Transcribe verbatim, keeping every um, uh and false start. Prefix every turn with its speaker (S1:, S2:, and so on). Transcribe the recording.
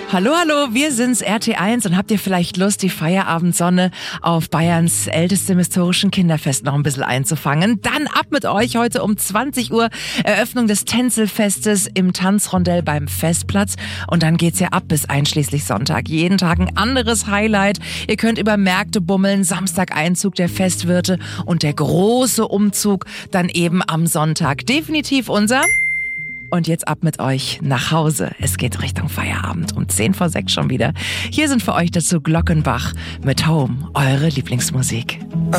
S1: Hallo, hallo, wir sind's R T eins und habt ihr vielleicht Lust, die Feierabendsonne auf Bayerns ältestem historischen Kinderfest noch ein bisschen einzufangen? Dann ab mit euch heute um zwanzig Uhr, Eröffnung des Tänzelfestes im Tanzrondell beim Festplatz und dann geht's ja ab bis einschließlich Sonntag. Jeden Tag ein anderes Highlight. Ihr könnt über Märkte bummeln, Samstag Einzug der Festwirte und der große Umzug dann eben am Sonntag. Definitiv unser... Und jetzt ab mit euch nach Hause. Es geht Richtung Feierabend um zehn vor sechs schon wieder. Hier sind für euch dazu Glockenbach mit Home, eure Lieblingsmusik.